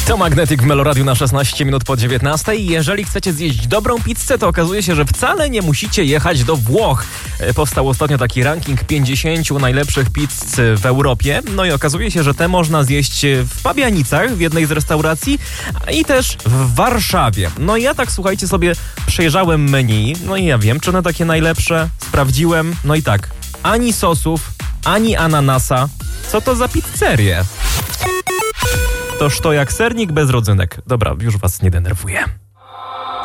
To Magnetic w Meloradiu na 16 minut po 19. Jeżeli chcecie zjeść dobrą pizzę, to okazuje się, że wcale nie musicie jechać do Włoch. Powstał ostatnio taki ranking 50 najlepszych pizz w Europie. No i okazuje się, że te można zjeść w Pabianicach, w jednej z restauracji i też w Warszawie. No i ja tak, słuchajcie, sobie przejrzałem menu. No i ja wiem, czy one takie najlepsze. Sprawdziłem. No i tak, ani sosów, ani ananasa. Co to za pizzerie? Toż to jak sernik bez rodzynek. Dobra, już was nie denerwuję.